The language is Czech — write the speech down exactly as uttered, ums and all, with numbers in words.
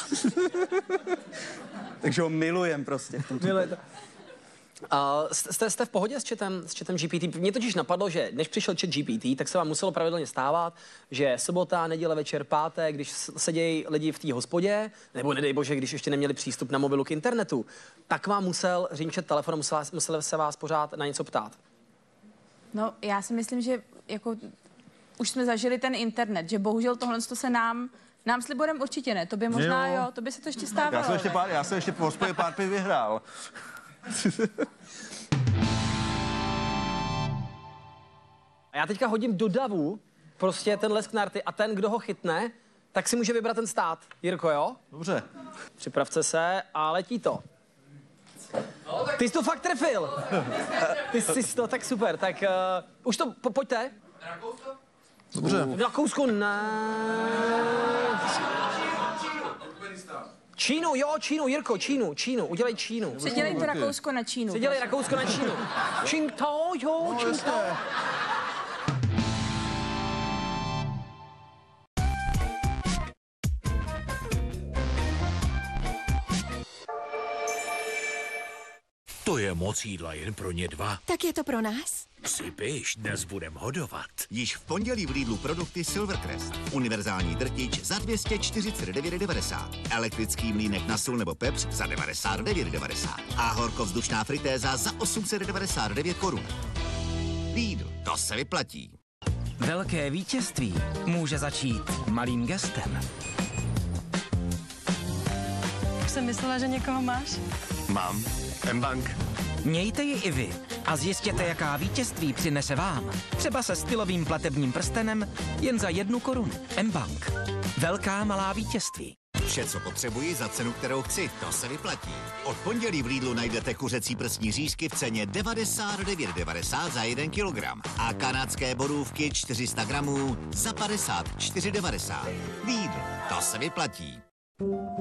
Takže ho milujem prostě. Milujete. Uh, jste, jste v pohodě s chatem, s chatem G P T? Mně totiž napadlo, že než přišel chat G P T, tak se vám muselo pravidelně stávat, že sobota, neděle, večer, pátek, když sedějí lidi v té hospodě, nebo nedej bože, když ještě neměli přístup na mobilu k internetu, tak vám musel řinčet telefon, musel, musel se vás pořád na něco ptát. No, já si myslím, že jako už jsme zažili ten internet, že bohužel tohle se nám, nám s Liborem určitě ne. To by možná jo, jo to by se to ještě stávalo. Já jsem ještě pár, já jsem ještě po hospodě pár piv vyhrál. A já teďka hodím do davu prostě ten lesk na rty a ten, kdo ho chytne, tak si může vybrat ten stát. Jirko, jo? Dobře. Připravte se a letí to. Ty jsi to fakt trefil. Ty jsi to, tak super. Tak uh, už to, po, pojďte. Rakousko? Dobře. Rakousko, ne. Čínu, jo, Čínu, Jirko, Čínu, Čínu, udělej Čínu. Předělej to Rakousko na Čínu. Předělej Rakousko na Čínu. Čingto, jo, Čingto. To je moc jídla jen pro ně dva. Tak je to pro nás? Sypiš, dnes budem hodovat. Již v pondělí v Lidlu produkty Silvercrest. Univerzální drtič za dvě stě čtyřicet devět devadesát. Elektrický mlýnek na sůl nebo pepř za devadesát devět devadesát. A horkovzdušná fritéza za osm set devadesát devět korun. Lidl, to se vyplatí. Velké vítězství může začít malým gestem. Už jsem myslela, že někoho máš. Mám. M-Bank. Mějte ji i vy a zjistěte, jaká vítězství přinese vám. Třeba se stylovým platebním prstenem jen za jednu korunu. M-Bank. Velká malá vítězství. Vše, co potřebuji za cenu, kterou chci, to se vyplatí. Od pondělí v Lidlu najdete kuřecí prsní řízky v ceně devadesát devět devadesát za jeden kilogram a kanadské borůvky čtyři sta gramů za padesát čtyři devadesát. Lidl, to se vyplatí.